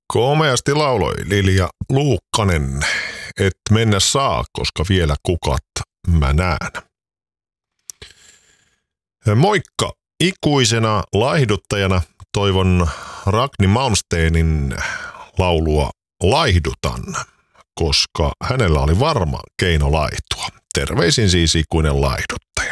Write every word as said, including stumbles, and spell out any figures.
Komeasti lauloi Lilja Luukkanen, et mennä saa, koska vielä kukat mä näen. Moikka! Ikuisena laihduttajana toivon Ragni Malmsteenin laulua Laihdutan, koska hänellä oli varma keino laihtua. Terveisin siis ikuinen laihduttaja.